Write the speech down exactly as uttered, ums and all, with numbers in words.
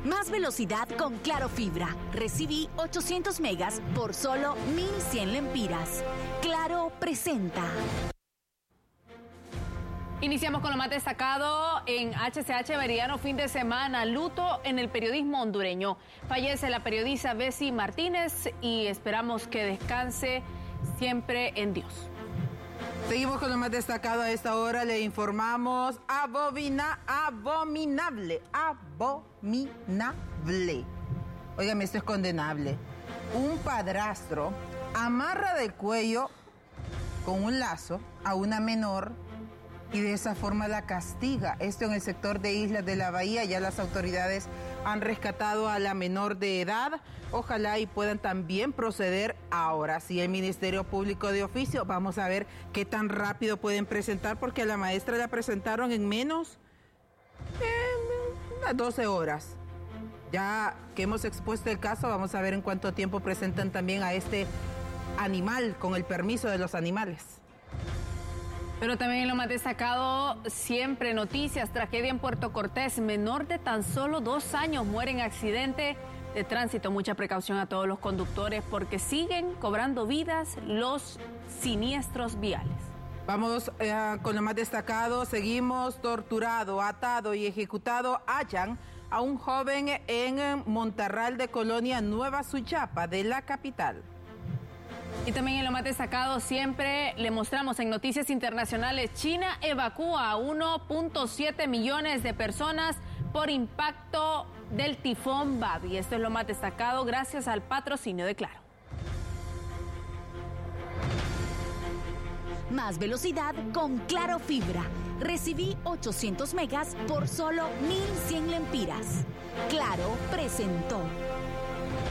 Más velocidad con Claro Fibra. Recibí ochocientos megas por solo mil cien lempiras. Claro presenta. Iniciamos con lo más destacado en H C H Veriano, fin de semana, luto en el periodismo hondureño. Fallece la periodista Bessie Martínez y esperamos que descanse siempre en Dios. Seguimos con lo más destacado a esta hora, le informamos abomina, abominable, abominable. Óigame, esto es condenable. Un padrastro amarra del cuello con un lazo a una menor y de esa forma la castiga. Esto en el sector de Islas de la Bahía. Ya las autoridades han rescatado a la menor de edad. Ojalá y puedan también proceder ahora sí el Ministerio Público de Oficio. Vamos a ver qué tan rápido pueden presentar, porque a la maestra la presentaron en menos de unas doce horas. Ya que hemos expuesto el caso, vamos a ver en cuánto tiempo presentan también a este animal, con el permiso de los animales. Pero también lo más destacado, siempre noticias, tragedia en Puerto Cortés, menor de tan solo dos años muere en accidente de tránsito. Mucha precaución a todos los conductores porque siguen cobrando vidas los siniestros viales. Vamos eh, con lo más destacado, seguimos. Torturado, atado y ejecutado hallan a un joven en Montarral de Colonia Nueva Suyapa de la capital. Y también en lo más destacado, siempre le mostramos en Noticias Internacionales, China evacúa a uno punto siete millones de personas por impacto del tifón Babi. Esto es lo más destacado gracias al patrocinio de Claro. Más velocidad con Claro Fibra. Recibí ochocientos megas por solo mil cien lempiras. Claro presentó.